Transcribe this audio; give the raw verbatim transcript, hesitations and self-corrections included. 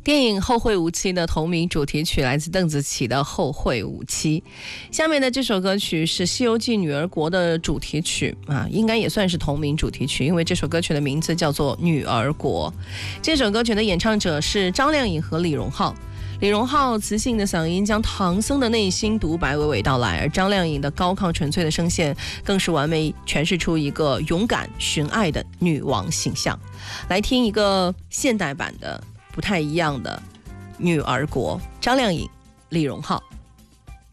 电影《后会无期》的同名主题曲来自邓紫棋的《后会无期》。下面的这首歌曲是《西游记女儿国》的主题曲啊，应该也算是同名主题曲，因为这首歌曲的名字叫做《女儿国》。这首歌曲的演唱者是张靓颖和李荣浩。李荣浩磁性的嗓音将唐僧的内心独白娓娓道来，而张靓颖的高亢纯粹的声线更是完美诠释出一个勇敢寻爱的女王形象。来听一个现代版的不太一样的女儿国，张靓颖、李荣浩。